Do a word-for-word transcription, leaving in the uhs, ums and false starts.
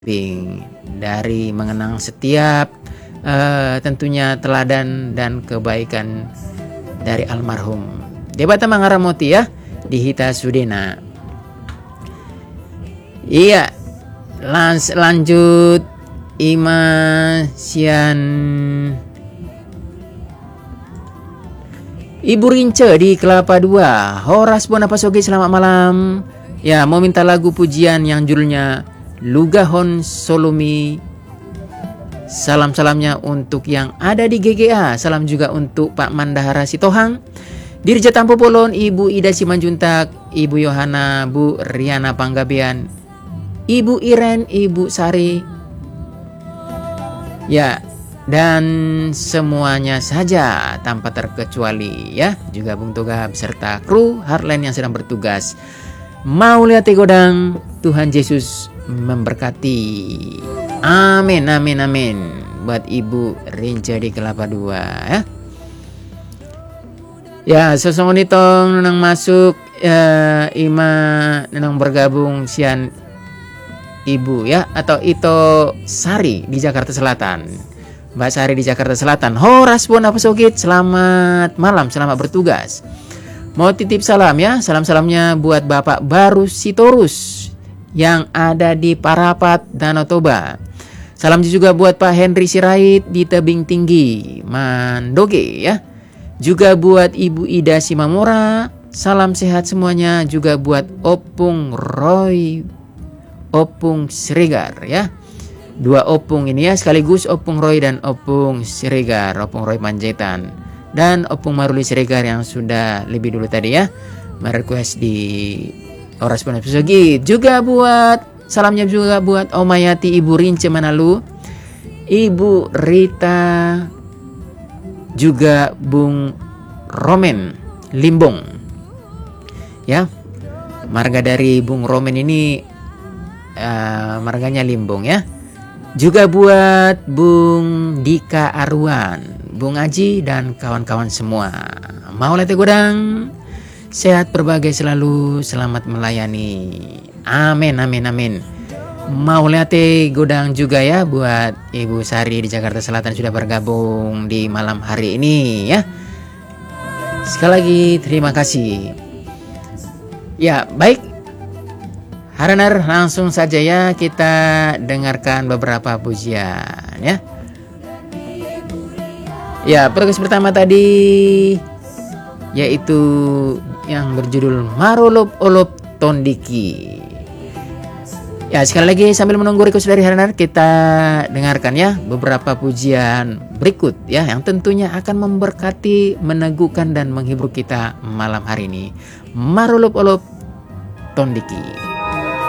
dari mengenang setiap uh, tentunya teladan dan kebaikan dari almarhum Debata Mangaramoti ya di Hita Sudena. Iya, lans lanjut Ima Sian Ibu Rince di Kelapa dua. Horas Bonapasoge, selamat malam. Ya, mau minta lagu pujian yang judulnya Lugahon Solomi. Salam-salamnya untuk yang ada di G G A. Salam juga untuk Pak Mandahara Sitohang, Dirja Tampo Polon, Ibu Ida Simanjuntak, Ibu Yohana, Bu Riana Panggabean, Ibu Iren, Ibu Sari. Ya, dan semuanya saja tanpa terkecuali ya, juga Bung Toga beserta kru Heartland yang sedang bertugas. Mau lihat godang, Tuhan Yesus memberkati. Amin, amin, amin. Buat Ibu Rinca di Kelapa dua ya. Ya, sesong nitong nenang masuk ya, Ima nenang bergabung sian Ibu ya, atau Ito Sari di Jakarta Selatan. Mbak Sari di Jakarta Selatan. Horas Bonapasogit, selamat malam, selamat bertugas. Mau titip salam ya, salam-salamnya buat Bapak Baru Sitorus yang ada di Parapat, Danau Toba. Salam juga buat Pak Henry Sirait di Tebing Tinggi, Mandoge ya. Juga buat Ibu Ida Simamora, salam sehat semuanya. Juga buat Opung Roy, Opung Siregar ya. Dua Opung ini ya, sekaligus Opung Roy dan Opung Siregar, Opung Roy Panjaitan dan Opung Maruli Siregar yang sudah lebih dulu tadi ya merequest di Horas Bonapasogit. Juga buat salamnya juga buat Omayati, Ibu Rince Manalu, Ibu Rita, juga Bung Romen Limbong ya. Marga dari Bung Romen ini uh, marganya Limbong ya. Juga buat Bung Dika Arwan, Bung Aji dan kawan-kawan semua. Mau lihat godang, sehat berbahagia selalu, selamat melayani. Amin, amin, amin. Mau lihat godang juga ya buat Ibu Sari di Jakarta Selatan sudah bergabung di malam hari ini ya. Sekali lagi terima kasih. Ya, baik. Haranar, langsung saja ya kita dengarkan beberapa pujian ya. Ya, progres pertama tadi yaitu yang berjudul Marolop Olop Tondiki. Ya, sekali lagi sambil menunggu request dari Haranar, kita dengarkan ya beberapa pujian berikut ya yang tentunya akan memberkati, meneguhkan dan menghibur kita malam hari ini. Marolop Olop Tondiki.